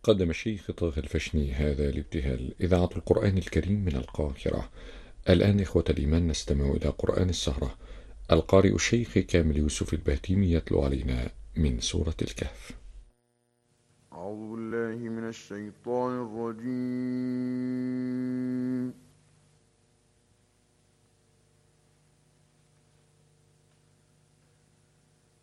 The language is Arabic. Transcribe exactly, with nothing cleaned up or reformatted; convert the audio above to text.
قدم الشيخ طه الفشني هذا الابتهال إذاعة القرآن الكريم من القاهرة. الآن إخوة الإيمان نستمع إلى قرآن السهرة. القارئ الشيخ كامل يوسف البهتيمي يتلو علينا من سورة الكهف. أعوذ بالله من الشيطان الرجيم.